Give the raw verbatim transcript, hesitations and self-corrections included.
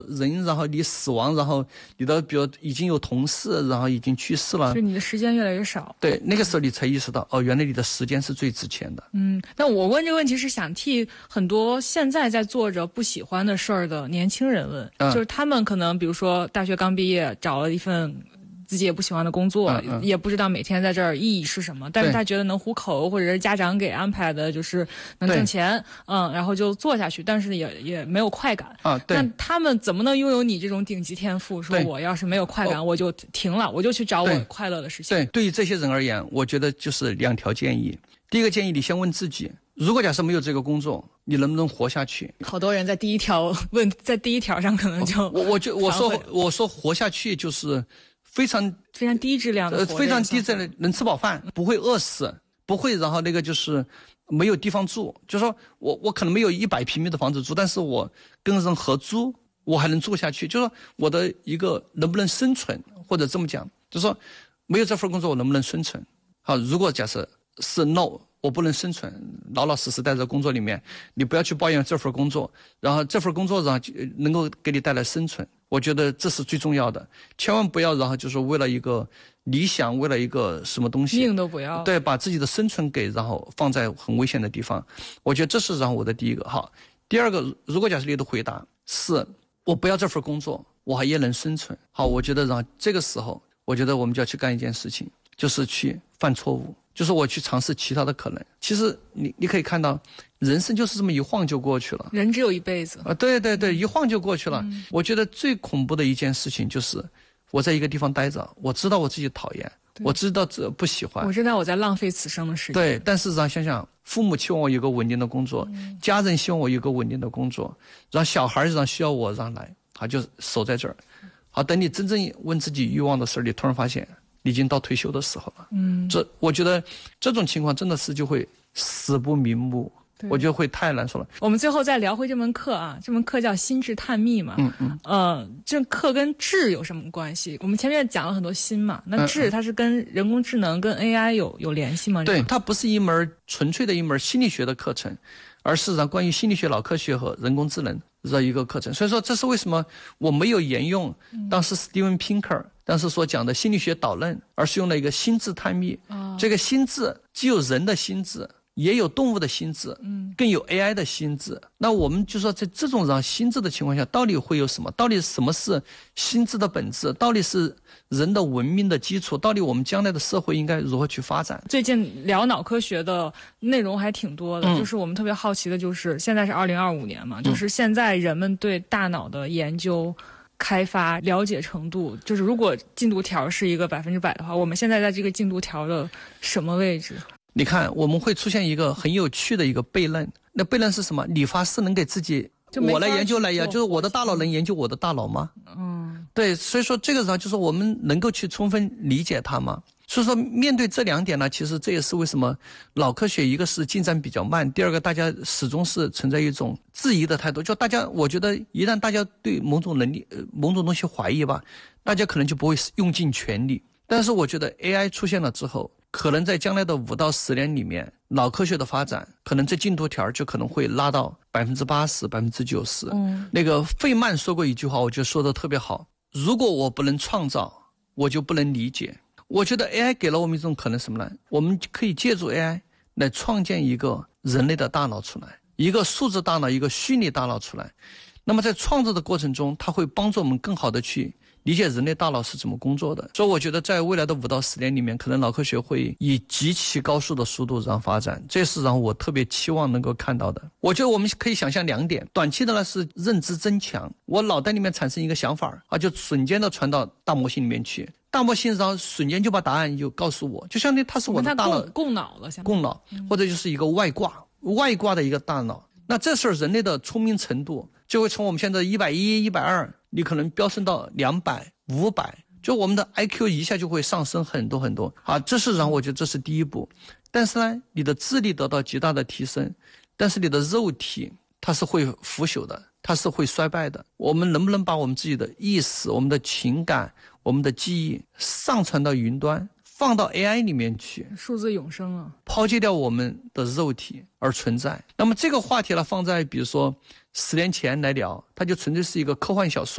人然后你死亡，然后你的比如已经有同事然后已经去世了， 就你的时间越来越少。 对，那个时候你才意识到，哦，原来你的时间是最值钱的。 嗯，那我问这个问题是想替很多现在在做着不喜欢的事儿的年轻人问，嗯、就是他们可能比如说大学刚毕业，找了一份自己也不喜欢的工作，嗯嗯、也不知道每天在这儿意义是什么，但是他觉得能糊口，或者是家长给安排的就是能挣钱，嗯，然后就做下去，但是也也没有快感啊。对， 那他们怎么能拥有你这种顶级天赋？说我要是没有快感，我就停了，我就去找我快乐的事情。 对，对于这些人而言，我觉得就是两条建议。第一个建议，你先问自己，如果假设没有这个工作，你能不能活下去？ 好多人在第一条问，在第一条上可能就我我就我说我说活下去就是非常非常低质量的活， 呃，非常低质量的，能吃饱饭，不会饿死，不会然后那个就是没有地方住，就是说我我可能没有一百平米的房子住，但是我跟人合租，我还能住下去，就是说我的一个能不能生存，或者这么讲，就是说没有这份工作我能不能生存？好，如果假设是 no， 我不能生存，老老实实待在工作里面，你不要去抱怨这份工作，然后这份工作然后能够给你带来生存，我觉得这是最重要的，千万不要然后就是为了一个理想，为了一个什么东西， 命都不要， 对，把自己的生存给然后放在很危险的地方，我觉得这是然后我的第一个。好，第二个，如果假设你的回答是我不要这份工作，我还也能生存，好，我觉得然后这个时候，我觉得我们就要去干一件事情，就是去犯错误。就是我去尝试其他的可能。其实你你可以看到，人生就是这么一晃就过去了。 人只有一辈子啊，对对对，一晃就过去了。嗯、我觉得最恐怖的一件事情就是我在一个地方待着，我知道我自己讨厌，我知道这不喜欢， 我知道我在浪费此生的时间。 对，但是让想想，父母期望我有个稳定的工作，嗯、家人希望我有个稳定的工作，让小孩让需要我让来，好就守在这儿。好，等你真正问自己欲望的时候，你突然发现。已经到退休的时候了，嗯，这我觉得这种情况真的是就会死不瞑目，我觉得会太难说了。 我们最后再聊回这门课啊，这门课叫心智探秘嘛， 嗯嗯， 呃，这课跟智有什么关系？我们前面讲了很多心嘛，那智它是跟人工智能、跟 A I 有有联系吗？ 对，它不是一门纯粹的一门心理学的课程，而是让关于心理学、脑科学和人工智能的一个课程。所以说，这是为什么我没有沿用当时 Steven Pinker。当时所讲的心理学导论，而是用了一个心智探秘。哦、这个心智既有人的心智，也有动物的心智，嗯，更有 A I 的心智。那我们就说，在这种让心智的情况下，到底会有什么？到底什么是心智的本质？到底是人的文明的基础？到底我们将来的社会应该如何去发展？ 最近聊脑科学的内容还挺多的，嗯、就是我们特别好奇的，就是现在是二零二五年嘛，嗯、就是现在人们对大脑的研究。开发了解程度，就是如果进度条是一个百分之百的话，我们现在在这个进度条的什么位置？ 你看，我们会出现一个很有趣的一个悖论。那悖论是什么？理发师能给自己，我来研究来呀，就是我的大脑能研究我的大脑吗？嗯，对，所以说这个时候就是我们能够去充分理解它吗？所以说面对这两点呢，其实这也是为什么脑科学一个是进展比较慢，第二个大家始终是存在一种质疑的态度，就大家我觉得一旦大家对某种能力、呃、某种东西怀疑吧，大家可能就不会用尽全力。但是我觉得 A I 出现了之后，可能在将来的五到十年里面，脑科学的发展可能这进度条就可能会拉到百分之八十、百分之九十。嗯，那个费曼说过一句话，我觉得说的特别好：如果我不能创造，我就不能理解。我觉得 A I 给了我们一种可能什么呢？我们可以借助 A I 来创建一个人类的大脑出来，一个数字大脑，一个虚拟大脑出来。那么在创造的过程中，它会帮助我们更好的去理解人类大脑是怎么工作的。所以我觉得在未来的五到十年里面，可能脑科学会以极其高速的速度让发展，这是让我特别期望能够看到的。我觉得我们可以想象两点，短期的呢是认知增强，我脑袋里面产生一个想法啊，就瞬间的传到大模型里面去，大模型然后瞬间就把答案就告诉我，就相当于它是我的大脑供脑了， 供脑，或者就是一个外挂外挂的一个大脑。那这时候人类的聪明程度就会从我们现在一百一、一百二，你可能飙升到两百、五百，就我们的 I Q 一下就会上升很多很多啊！这是让我觉得这是第一步。但是呢，你的智力得到极大的提升，但是你的肉体它是会腐朽的，它是会衰败的。我们能不能把我们自己的意识、我们的情感、我们的记忆上传到云端，放到 A I 里面去， 数字永生啊， 抛弃掉我们的肉体而存在？那么这个话题呢，放在比如说十年前来聊，它就纯粹是一个科幻小说。